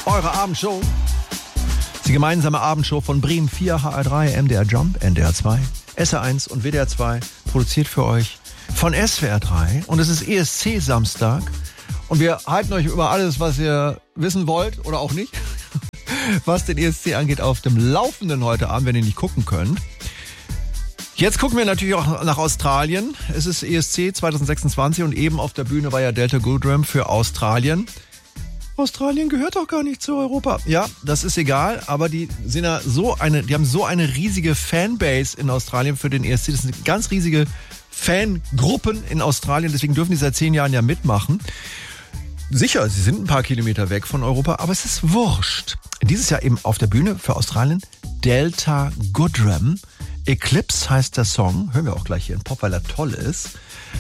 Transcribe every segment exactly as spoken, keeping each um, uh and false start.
eure Abendshow. Die gemeinsame Abendshow von Bremen vier, H R drei, M D R Jump, N D R zwei, S R eins und W D R zwei. Produziert für euch von S W R drei. Und es ist E S C-Samstag. Und wir halten euch über alles, was ihr wissen wollt oder auch nicht, was den E S C angeht, auf dem Laufenden heute Abend, wenn ihr nicht gucken könnt. Jetzt gucken wir natürlich auch nach Australien. Es ist E S C zwanzig sechsundzwanzig und eben auf der Bühne war ja Delta Goodrem für Australien. Australien gehört doch gar nicht zu Europa. Ja, das ist egal, aber die sind ja so eine, die haben so eine riesige Fanbase in Australien für den E S C. Das sind ganz riesige Fangruppen in Australien, deswegen dürfen die seit zehn Jahren ja mitmachen. Sicher, sie sind ein paar Kilometer weg von Europa, aber es ist wurscht. Dieses Jahr eben auf der Bühne für Australien Delta Goodrem. Eclipse heißt der Song. Hören wir auch gleich hier in Pop, weil er toll ist.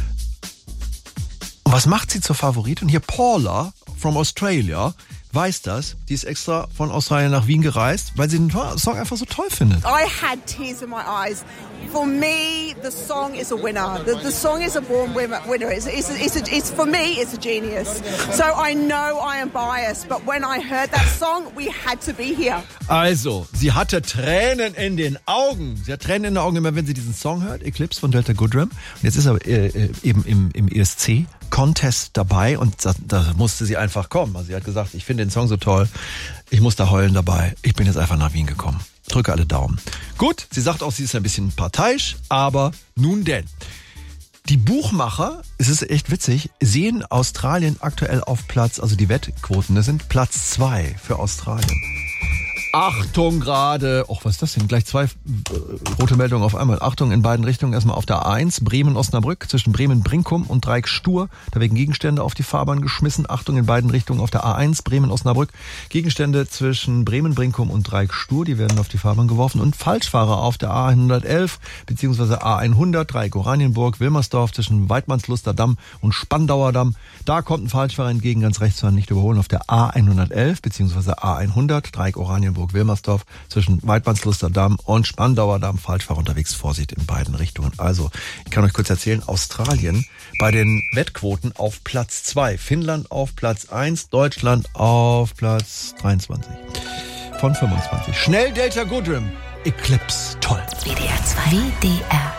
Und was macht sie zur Favoritin? Hier Paula from Australia weiß das. Die ist extra von Australien nach Wien gereist, weil sie den Song einfach so toll findet. I had tears in my eyes. For me, the song is a winner. The, the song is a born winner. It's, it's, it's, a, it's for me, it's a genius. So I know I am biased, but when I heard that song, we had to be here. Also, sie hatte Tränen in den Augen. Sie hat Tränen in den Augen immer, wenn sie diesen Song hört, Eclipse von Delta Goodrem. Und jetzt ist er äh, eben im, im E S C Contest dabei und da, da musste sie einfach kommen. Also sie hat gesagt, ich finde den Song so toll, ich muss da heulen dabei. Ich bin jetzt einfach nach Wien gekommen. Drücke alle Daumen. Gut, sie sagt auch, sie ist ein bisschen parteiisch, aber nun denn. Die Buchmacher, es ist echt witzig, sehen Australien aktuell auf Platz, also die Wettquoten, das sind Platz zwei für Australien. Achtung gerade, och, was ist das denn? Gleich zwei äh, rote Meldungen auf einmal. Achtung in beiden Richtungen. Erstmal auf der A eins, Bremen-Osnabrück, zwischen Bremen-Brinkum und Dreieck-Stur. Da werden Gegenstände auf die Fahrbahn geschmissen. Achtung in beiden Richtungen auf der A eins, Bremen-Osnabrück. Gegenstände zwischen Bremen-Brinkum und Dreieck-Stur, die werden auf die Fahrbahn geworfen. Und Falschfahrer auf der A hundertelf, beziehungsweise A hundert, Dreieck-Oranienburg, Wilmersdorf, zwischen Weidmannsluster Damm und Spandauer Damm. Da kommt ein Falschfahrer entgegen, ganz rechts zwar nicht überholen, auf der A hundertelf, beziehungsweise A hundert, Dreieck-Oranienburg, Wilmersdorf, zwischen Weidmannsluster Damm und Spandauer Damm. Falschfahrer unterwegs, Vorsicht in beiden Richtungen. Also, ich kann euch kurz erzählen, Australien bei den Wettquoten auf Platz zwei, Finnland auf Platz eins, Deutschland auf Platz dreiundzwanzig von fünfundzwanzig. Schnell Delta Goodrem, Eclipse, toll. W D R zwei. W D R